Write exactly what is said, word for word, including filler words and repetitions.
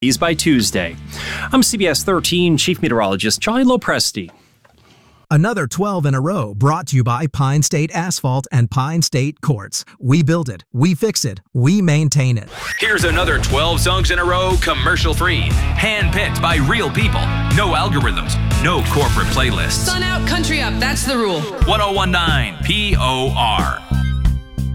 by Tuesday. I'm C B S thirteen Chief Meteorologist Charlie Lopresti. Another twelve in a row brought to you by Pine State Asphalt and Pine State Quartz. We build it, we fix it, we maintain it. Here's another twelve songs in a row, commercial-free. Hand-picked by real people. No algorithms, no corporate playlists. Sun out, country up, that's the rule. one oh one point nine P O R.